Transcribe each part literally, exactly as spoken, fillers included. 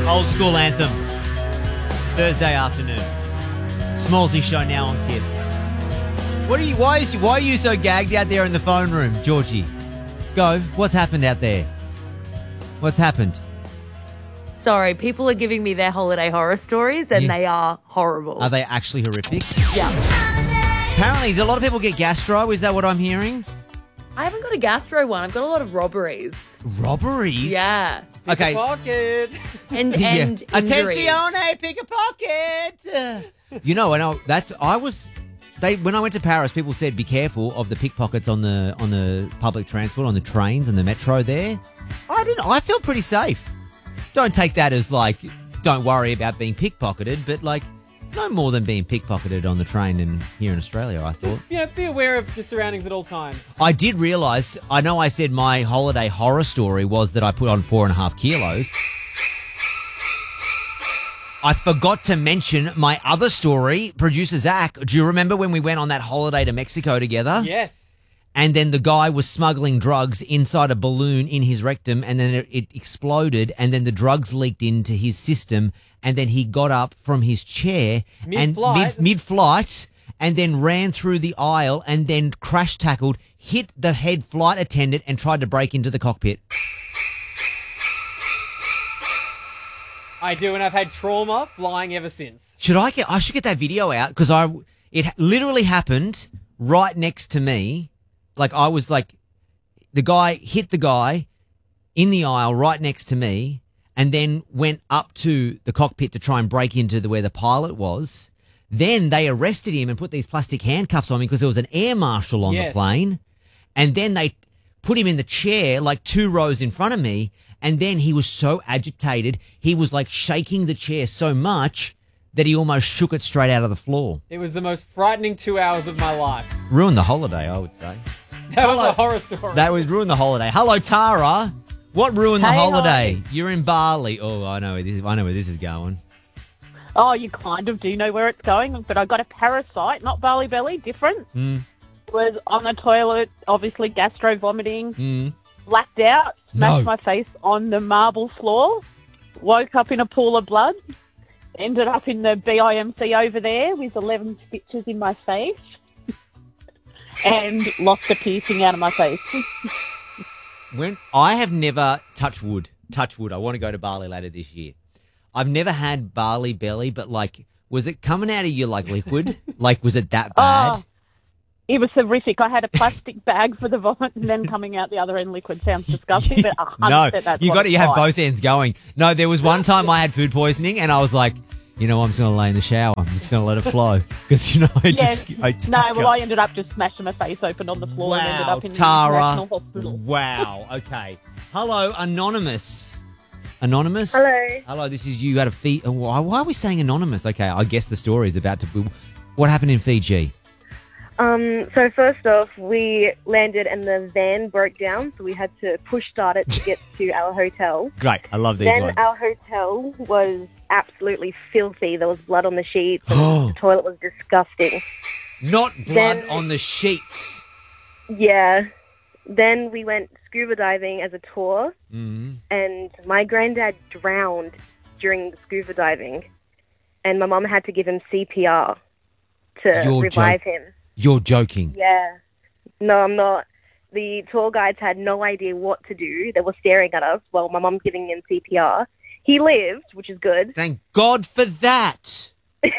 Old school anthem. Thursday afternoon. Smallsy show now on Kith. What are you? Why is why are you so gagged out there in the phone room, Georgie? Go. What's happened out there? What's happened? Sorry, people are giving me their holiday horror stories, and Yeah. they are horrible. Are they actually horrific? Yeah. Apparently, do a lot of people get gastro? Is that what I'm hearing? I haven't got a gastro one. I've got a lot of robberies. Robberies? Yeah. Okay. Pocket. And Yeah. and injuries. Attenzione, pick a pocket. You know, and I, that's I was. They when I went to Paris, people said be careful of the pickpockets on the on the public transport, on the trains and the metro. There, I didn't. I felt pretty safe. Don't take that as like, don't worry about being pickpocketed, but like, no more than being pickpocketed on the train and here in Australia. I thought. Yeah, be aware of the surroundings at all times. I did realise. I know I said my holiday horror story was that I put on four and a half kilos. I forgot to mention my other story, producer Zach. Do you remember when we went on that holiday to Mexico together? Yes. And then the guy was smuggling drugs inside a balloon in his rectum, and then it, it exploded, and then the drugs leaked into his system, and then he got up from his chair Mid-flight. and mid, mid-flight, and then ran through the aisle, and then crash tackled, hit the head flight attendant, and tried to break into the cockpit. I do, and I've had trauma flying ever since. Should I get? I should get that video out because I it ha- literally happened right next to me. Like I was like, the guy hit the guy in the aisle right next to me, and then went up to the cockpit to try and break into the where the pilot was. Then they arrested him and put these plastic handcuffs on me because there was an air marshal on Yes. the plane, and then they put him in the chair like two rows in front of me. And then he was so agitated, he was like shaking the chair so much that he almost shook it straight out of the floor. It was the most frightening two hours of my life. Ruined the holiday, I would say. That was Hello. a horror story. That was ruined the holiday. Hello, Tara. What ruined the Hey, holiday? hi. You're in Bali. Oh, I know where this is. I know where this is going. Oh, you kind of do know where it's going, but I got a parasite, not Bali belly, different. Mm. Was on the toilet, obviously gastro vomiting, Mm. blacked out, smashed No. my face on the marble floor, woke up in a pool of blood, ended up in the B I M C over there with eleven stitches in my face, and lost a piercing out of my face. When I have never touched wood, touch wood. I want to go to Bali later this year. I've never had Bali belly, but like, was it coming out of you like liquid? Like, was it that bad? Oh, it was horrific. I had a plastic bag for the vomit and then coming out the other end liquid. Sounds disgusting, but one hundred No, percent that's you what got to it's you have like. both ends going. No, there was one time I had food poisoning and I was like, you know, I'm just going to lay in the shower. I'm just going to let it flow because you know I Yes. just, I just No, well, got- I ended up just smashing my face open on the floor and ended wow, up in the Tara. National Hospital. Wow. Okay. Hello, anonymous. Anonymous. Hello. Hello. This is you. Had a Fiji. Why, why are we staying anonymous? Okay, I guess the story is about to. Be, what happened in Fiji? Um, so first off, we landed and the van broke down, so we had to push start it to get to our hotel. Great. I love these Then ones. our hotel was absolutely filthy. There was blood on the sheets and the toilet was disgusting. Not blood then- on the sheets. Yeah. Then we went scuba diving as a tour, Mm. and my granddad drowned during the scuba diving, and my mum had to give him C P R to You're revive joke- him. You're joking. Yeah. No, I'm not. The tour guides had no idea what to do. They were staring at us while my mum's giving him C P R. He lived, which is good. Thank God for that.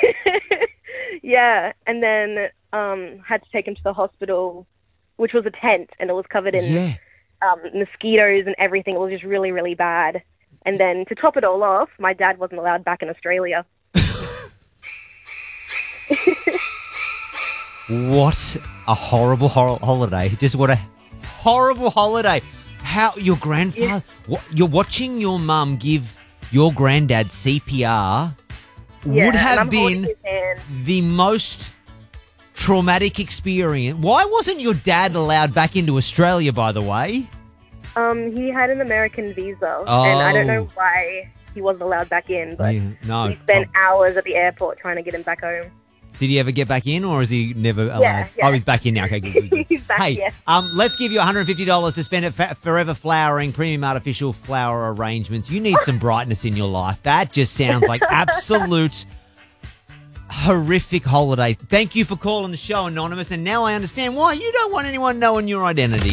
Yeah. And then um, had to take him to the hospital, which was a tent, and it was covered in Yeah. um, mosquitoes and everything. It was just really, really bad. And then to top it all off, my dad wasn't allowed back in Australia. What a horrible hor- holiday. Just what a horrible holiday. How your grandfather, what, you're watching your mum give your granddad C P R Yeah, would and have I'm holding been his hand. the most traumatic experience. Why wasn't your dad allowed back into Australia, by the way? Um, he had an American visa, and I don't know Oh. why he wasn't allowed back in, but Yeah, no. we spent hours at the airport trying to get him back home. Did he ever get back in, or is he never allowed? Yeah, yeah. Oh, he's back in now. Okay, good, good, good. He's back, Hey, yeah. um, let's give you one hundred fifty dollars to spend at Fa- Forever Flowering Premium Artificial Flower Arrangements. You need some brightness in your life. That just sounds like absolute horrific holiday. Thank you for calling the show, Anonymous, and now I understand why you don't want anyone knowing your identity.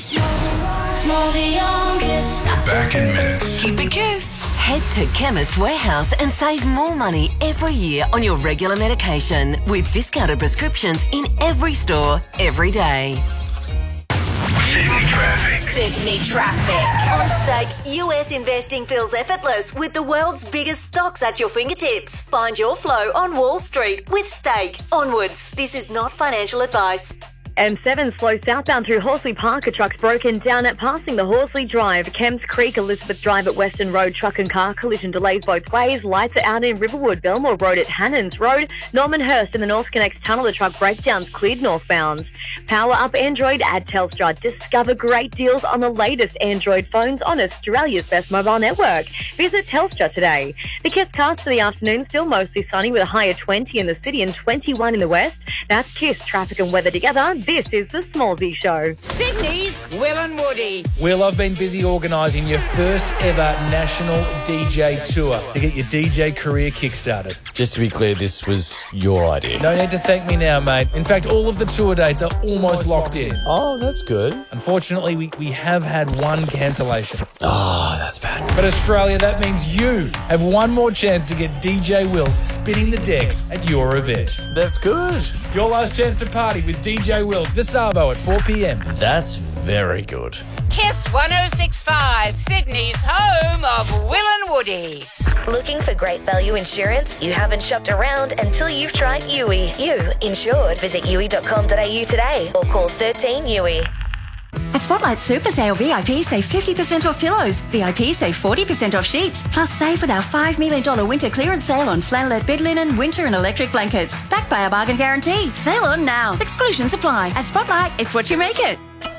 We're back in minutes. Keep it Kiss. Head to Chemist Warehouse and save more money every year on your regular medication with discounted prescriptions in every store, every day. Sydney traffic. Sydney traffic. On Stake, U S investing feels effortless with the world's biggest stocks at your fingertips. Find your flow on Wall Street with Stake. Onwards. This is not financial advice. M seven slow southbound through Horsley Park. A truck's broken down at passing the Horsley Drive. Kemps Creek, Elizabeth Drive at Western Road. Truck and car collision delays both ways. Lights are out in Riverwood. Belmore Road at Hannons Road. Normanhurst in the North Connects Tunnel. The truck breakdowns cleared northbound. Power up Android at Telstra. Discover great deals on the latest Android phones on Australia's best mobile network. Visit Telstra today. The Kiss cast for the afternoon still mostly sunny with a high of twenty in the city and twenty-one in the west. That's Kiss traffic and weather together. This is the Smallsy Show. Sydney's Will and Woody. Will, I've been busy organising your first ever national D J tour to get your D J career kickstarted. Just to be clear, this was your idea. No need to thank me now, mate. In fact, all of the tour dates are almost locked in. Oh, that's good. Unfortunately, we, we have had one cancellation. Oh, that's bad. But Australia, that means you have one more chance to get D J Will spinning the decks at your event. That's good. Your last chance to party with D J Will this Savo at four p.m. That's very good. Kiss one oh six point five, Sydney's home of Will and Woody. Looking for great value insurance? You haven't shopped around until you've tried U I. You insured. Visit U I dot com dot a u today or call thirteen U I. At Spotlight Super Sale, V I P save fifty percent off pillows. V I P save forty percent off sheets. Plus save with our five million dollars winter clearance sale on flannelette bed linen, winter and electric blankets. Backed by our bargain guarantee. Sale on now. Exclusions apply. At Spotlight, it's what you make it.